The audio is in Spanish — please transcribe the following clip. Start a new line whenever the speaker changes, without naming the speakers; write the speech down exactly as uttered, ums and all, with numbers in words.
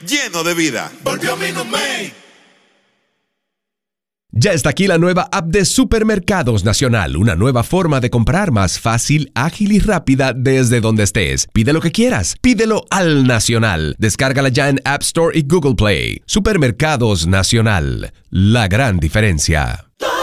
lleno de vida.
Volvió Minute
Ya está aquí la nueva app de Supermercados Nacional, una nueva forma de comprar más fácil, ágil y rápida desde donde estés. Pide lo que quieras, pídelo al Nacional. Descárgala ya en App Store y Google Play. Supermercados Nacional, la gran diferencia.